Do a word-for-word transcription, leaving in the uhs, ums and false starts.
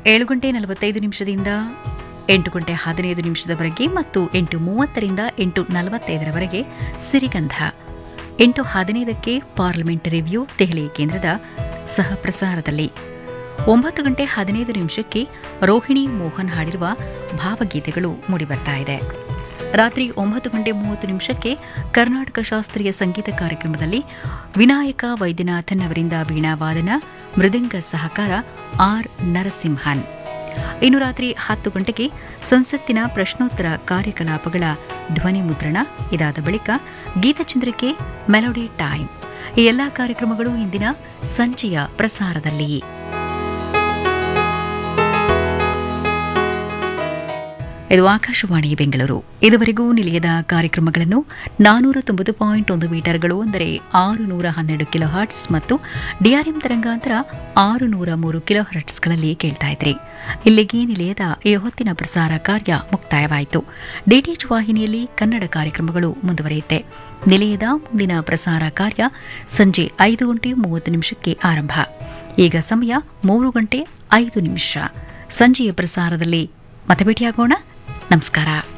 ಏಳು ಗಂಟೆ ನಲವತ್ತೈದು ನಿಮಿಷದಿಂದ ಎಂಟು ಗಂಟೆ ಹದಿನೈದು ನಿಮಿಷದವರೆಗೆ ಮತ್ತು ಎಂಟು ಮೂವತ್ತರಿಂದ ಎಂಟು ನಲವತ್ತೈದರವರೆಗೆ ಸಿರಿಗಂಧ. ಎಂಟು ಹದಿನೈದಕ್ಕೆ ಪಾರ್ಲಿಮೆಂಟ್ ರಿವ್ಯೂ ದೆಹಲಿ ಕೇಂದ್ರದ ಸಹ ಪ್ರಸಾರದಲ್ಲಿ. ಒಂಬತ್ತು ಗಂಟೆ ಹದಿನೈದು ನಿಮಿಷಕ್ಕೆ ರೋಹಿಣಿ ಮೋಹನ್ ಹಾಡಿರುವ ಭಾವಗೀತೆಗಳು ಮೂಡಿಬರ್ತಾ ಇದೆ. ರಾತ್ರಿ ಒಂಬತ್ತು ಗಂಟೆ ಮೂವತ್ತು ನಿಮಿಷಕ್ಕೆ ಕರ್ನಾಟಕ ಶಾಸ್ತ್ರೀಯ ಸಂಗೀತ ಕಾರ್ಯಕ್ರಮದಲ್ಲಿ ವಿನಾಯಕ ವೈದ್ಯನಾಥನ್ ಅವರಿಂದ ವೀಣಾವಾದನ, ಮೃದಂಗ ಸಹಕಾರ ಆರ್ ನರಸಿಂಹನ್. ಇನ್ನು ರಾತ್ರಿ ಹತ್ತು ಗಂಟೆಗೆ ಸಂಸತ್ತಿನ ಪ್ರಶ್ನೋತ್ತರ ಕಾರ್ಯಕಲಾಪಗಳ ಧ್ವನಿ ಮುದ್ರಣ. ಇದಾದ ಬಳಿಕ ಗೀತಚಂದ್ರಿಕೆ, ಮೆಲೋಡಿ ಟೈಮ್. ಈ ಎಲ್ಲಾ ಕಾರ್ಯಕ್ರಮಗಳು ಇಂದಿನ ಸಂಜೆಯ ಪ್ರಸಾರದಲ್ಲಿ. ಇದು ಆಕಾಶವಾಣಿ ಬೆಂಗಳೂರು. ಇದುವರೆಗೂ ನಿಲಯದ ಕಾರ್ಯಕ್ರಮಗಳನ್ನು ನಾನೂರ ತೊಂಬತ್ತು ಪಾಯಿಂಟ್ ಒಂದು ಮೀಟರ್ಗಳು ಅಂದರೆ ಆರು ನೂರ ಹನ್ನೆರಡು ಕಿಲೋ ಹರ್ಟ್ಸ್ ಮತ್ತು ಡಿಆರ್ಎಂ ತರಂಗಾಂತರ ಆರು ನೂರ ಮೂರು ಕಿಲೋ ಹರ್ಟ್ಸ್ಗಳಲ್ಲಿ ಕೇಳ್ತಾ ಇದ್ರಿ. ಇಲ್ಲಿಗೆ ನಿಲಯದ ಈ ಹೊತ್ತಿನ ಪ್ರಸಾರ ಕಾರ್ಯ ಮುಕ್ತಾಯವಾಯಿತು. ಡಿಟಿಎಚ್ ವಾಹಿನಿಯಲ್ಲಿ ಕನ್ನಡ ಕಾರ್ಯಕ್ರಮಗಳು ಮುಂದುವರಿಯುತ್ತೆ. ನಿಲಯದ ಮುಂದಿನ ಪ್ರಸಾರ ಕಾರ್ಯ ಸಂಜೆ ಐದು ಗಂಟೆ ಮೂವತ್ತು ನಿಮಿಷಕ್ಕೆ ಆರಂಭ. ಈಗ ಸಮಯ ಮೂರು ಗಂಟೆ ಐದು ನಿಮಿಷ. ಸಂಜೆಯ ಪ್ರಸಾರದಲ್ಲಿ ಮತ್ತೆ ಭೇಟಿಯಾಗೋಣ. ನಮಸ್ಕಾರ.